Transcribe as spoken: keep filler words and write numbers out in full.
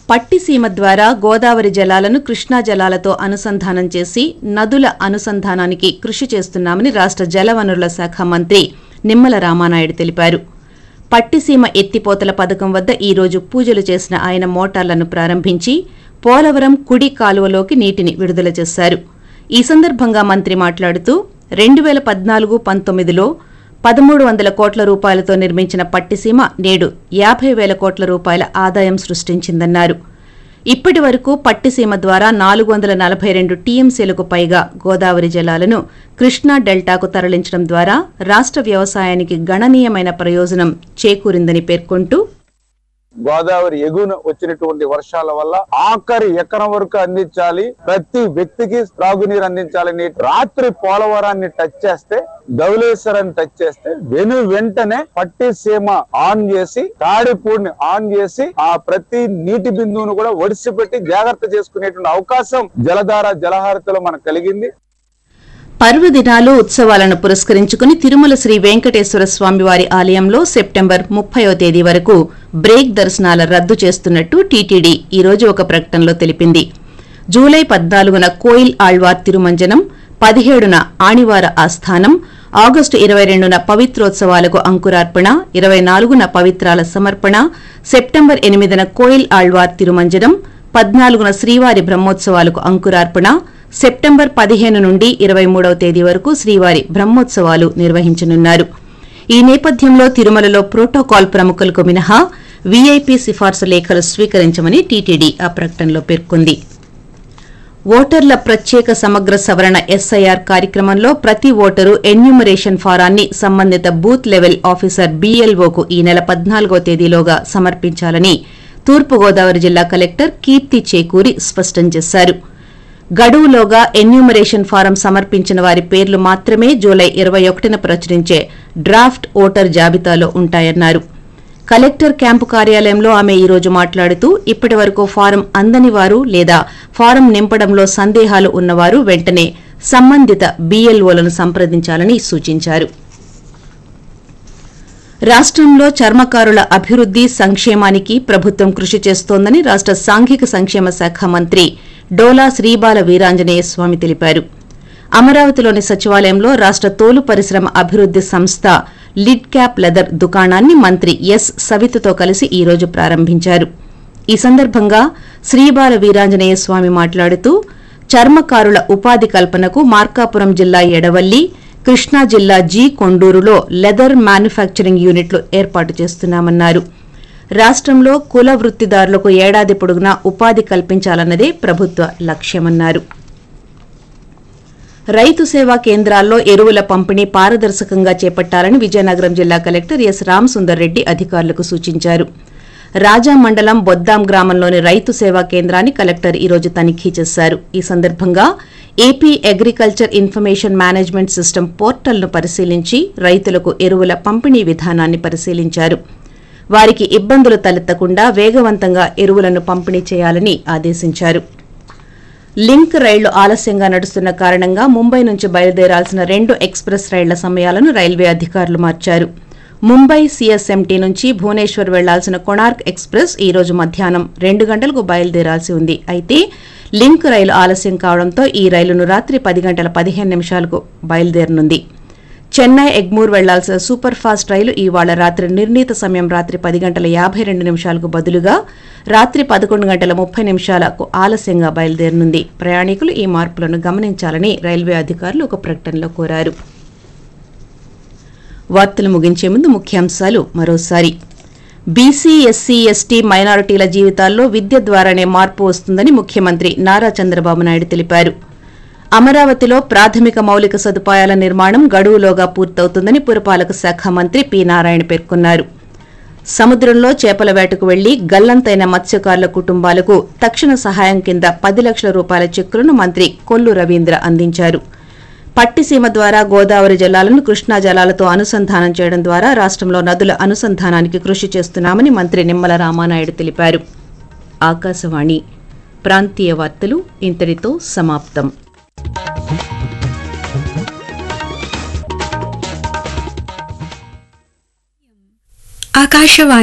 పట్టిసీమ ద్వారా గోదావరి జలాలను కృష్ణా జలాలతో అనుసంధానం చేసి నదుల అనుసంధానానికి కృషి చేస్తున్నామని రాష్ట్ర జలవనరుల శాఖ మంత్రి నిమ్మల రామానాయుడు తెలిపారు. పట్టిసీమ ఎత్తిపోతల పథకం వద్ద ఈ రోజు పూజలు చేసిన ఆయన మోటార్లను ప్రారంభించి పోలవరం కుడి కాలువలోకి నీటిని విడుదల చేశారు. ఈ సందర్భంగా మంత్రి మాట్లాడుతూ రెండు పేల పద్నాలుగు పంతొమ్మిదిలో పదమూడు వందల కోట్ల రూపాయలతో నిర్మించిన పట్టిసీమ నేడు యాభై వేల కోట్ల రూపాయల ఆదాయం సృష్టించిందన్నారు. ఇప్పటి వరకు పట్టిసీమ ద్వారా నాలుగు వందల నలభై రెండు టీఎంసీలకు పైగా గోదావరి జలాలను కృష్ణా డెల్టాకు తరలించడం ద్వారా రాష్ట్ర వ్యవసాయానికి గణనీయమైన ప్రయోజనం చేకూరిందని పేర్కొంటూ గోదావరి ఎగున వచ్చినటువంటి వర్షాల వల్ల ఆఖరి ఎకరం వరకు అందించాలి, ప్రతి వ్యక్తికి త్రాగునీరు అందించాలని రాత్రి పోలవరాన్ని టచ్ చేస్తే ధవళేశ్వరాన్ని టచ్ చేస్తే వెను వెంటనే పట్టిసీమ ఆన్ చేసి తాడిపూడిని ఆన్ చేసి ఆ ప్రతి నీటి బిందువును కూడా ఒడిసిపెట్టి జాగ్రత్త చేసుకునేటువంటి అవకాశం జలధార జలహారతిలో మనకు కలిగింది. పర్వదినాలు ఉత్సవాలను పురస్కరించుకుని తిరుమల శ్రీ వెంకటేశ్వర స్వామివారి ఆలయంలో సెప్టెంబర్ ముప్పైవ తేదీ వరకు బ్రేక్ దర్శనాల రద్దు చేస్తున్నట్టు టీటీడీ ఈ రోజు ఒక ప్రకటనలో తెలిపింది. జూలై పద్నాలుగున కోయిల్ ఆళ్వార్ తిరుమంజనం, పదిహేడున ఆణివార ఆస్థానం, ఆగస్టు ఇరవై రెండున పవిత్రోత్సవాలకు అంకురార్పణ, ఇరవై నాలుగున పవిత్రాల సమర్పణ, సెప్టెంబర్ ఎనిమిదిన కోయిల్ ఆళ్వార్ తిరుమంజనం, పద్నాలుగున శ్రీవారి బ్రహ్మోత్సవాలకు అంకురార్పణ, సెప్టెంబర్ పదిహేను నుండి ఇరవై మూడవ తేదీ వరకు శ్రీవారి బ్రహ్మోత్సవాలు నిర్వహించనున్నారు. ఈ నేపథ్యంలో తిరుమలలో ప్రోటోకాల్ ప్రముఖులకు మినహా వీఐపీ సిఫార్సు లేఖలు స్వీకరించమని టీటీడీ ఆ ప్రకటనలో పేర్కొంది. ఓటర్ల ప్రత్యేక సమగ్ర సవరణ ఎస్ఐఆర్ కార్యక్రమంలో ప్రతి ఓటరు ఎన్యూమరేషన్ ఫారాన్ని సంబంధిత బూత్ లెవెల్ ఆఫీసర్ బీఎల్ఓకు ఈ నెల పద్నాలుగో తేదీలోగా సమర్పించాలని తూర్పుగోదావరి జిల్లా కలెక్టర్ కీర్తి చేకూరి స్పష్టం చేశారు. గడువులోగా ఎన్యూమరేషన్ ఫారం సమర్పించిన వారి పేర్లు మాత్రమే జూలై ఇరవై ఒకటిన ప్రచురించే డ్రాఫ్ట్ ఓటర్ జాబితాలో ఉంటాయన్నారు. కలెక్టర్ క్యాంపు కార్యాలయంలో ఆమె ఈ రోజు మాట్లాడుతూ ఇప్పటి వరకు ఫారం అందని వారు లేదా ఫారం నింపడంలో సందేహాలు ఉన్నవారు వెంటనే సంబంధిత బీఎల్ఓలను సంప్రదించాలని సూచించారు. రాష్ట్రంలో చర్మకారుల అభివృద్ది సంక్షేమానికి ప్రభుత్వం కృషి చేస్తోందని రాష్ట్ర సాంఘిక సంక్షేమ శాఖ మంత్రి డోలా శ్రీబాల వీరాంజనేయ స్వామి తెలిపారు. అమరావతిలోని సచివాలయంలో రాష్ట్ర తోలు పరిశ్రమ అభివృద్ది సంస్థ లిడ్ క్యాప్ లెదర్ దుకాణాన్ని మంత్రి ఎస్ సవితతో కలిసి ఈ రోజు ప్రారంభించారు. ఈ సందర్భంగా శ్రీబాల వీరాంజనేయ స్వామి మాట్లాడుతూ చర్మకారుల ఉపాధి కల్పనకు మార్కాపురం జిల్లా ఎడవల్లి, కృష్ణా జిల్లా జీ కొండూరులో లెదర్ మ్యానుఫ్యాక్చరింగ్ యూనిట్లు ఏర్పాటు చేస్తున్నామన్నారు. రాష్ట్రంలో కుల వృత్తిదారులకు ఏడాది పొడుగునా ఉపాధి కల్పించాలన్నదే ప్రభుత్వ లక్ష్యమన్నారు. రైతు సేవా కేంద్రాల్లో ఎరువుల పంపిణీ పారదర్శకంగా చేపట్టాలని విజయనగరం జిల్లా కలెక్టర్ ఎస్ రామసుందర్ రెడ్డి అధికారులకు సూచించారు. రాజా మండలం బొద్దాం గ్రామంలోని రైతు సేవా కేంద్రాన్ని కలెక్టర్ ఈ రోజు తనిఖీ చేశారు. ఈ సందర్భంగా AP agriculture information management system పోర్టల్ను పరిశీలించి రైతులకు ఎరువుల పంపిణీ విధానాన్ని పరిశీలించారు. వారికి ఇబ్బందులు తలెత్తకుండా వేగవంతంగా ఎరువులను పంపిణీ చేయాలని ఆదేశించారు. లింక్ రైళ్లు ఆలస్యంగా నడుస్తున్న కారణంగా ముంబై నుంచి బయలుదేరాల్సిన రెండు ఎక్స్ప్రెస్ రైళ్ల సమయాలను రైల్వే అధికారులు మార్చారు. ముంబై సీఎస్ఎంటీ నుంచి భువనేశ్వర్ వెళ్లాల్సిన కొణార్క్ ఎక్స్ప్రెస్ ఈ రోజు మధ్యాహ్నం రెండు గంటలకు బయలుదేరాల్సి ఉంది. అయితే లింక్ రైలు ఆలస్యం కావడంతో ఈ రైలును రాత్రి పది గంటల పదిహేను నిమిషాలకు బయలుదేరనుంది. చెన్నై ఎగ్మూర్ వెళ్లాల్సిన సూపర్ ఫాస్ట్ రైలు ఇవాళ రాత్రి నిర్ణీత సమయం రాత్రి పది గంటల యాభై రెండు నిమిషాలకు బదులుగా రాత్రి పదకొండు గంటల ముప్పై నిమిషాలకు ఆలస్యంగా బయలుదేరనుంది. ప్రయాణికులు ఈ మార్పులను గమనించాలని రైల్వే అధికారులు ఒక ప్రకటనలో కోరారు. వార్తలు ముగించే ముందు ముఖ్యాంశాలు మరోసారి. బీసీ, ఎస్సీ, ఎస్టీ, మైనారిటీల జీవితాల్లో విద్య ద్వారానే మార్పు వస్తుందని ముఖ్యమంత్రి నారా చంద్రబాబు నాయుడు తెలిపారు. అమరావతిలో ప్రాథమిక మౌలిక సదుపాయాల నిర్మాణం గడువులోగా పూర్తవుతుందని పురపాలక శాఖ మంత్రి పి నారాయణ పేర్కొన్నారు. సముద్రంలో చేపల వేటకు వెళ్లి గల్లంతైన మత్స్యకారుల కుటుంబాలకు తక్షణ సహాయం కింద పది లక్షల రూపాయల చెక్కులను మంత్రి కొల్లు రవీంద్ర అందించారు. పట్టిసీమ ద్వారా గోదావరి జలాలను కృష్ణా జలాలతో అనుసంధానం చేయడం ద్వారా రాష్ట్రంలో నదుల అనుసంధానానికి కృషి చేస్తున్నామని మంత్రి నిమ్మల రామానాయుడు తెలిపారు. ఆకాశవాణి ప్రాంతీయ వార్తలు ఇంతటితో సమాప్తం. ఆకాశవాణి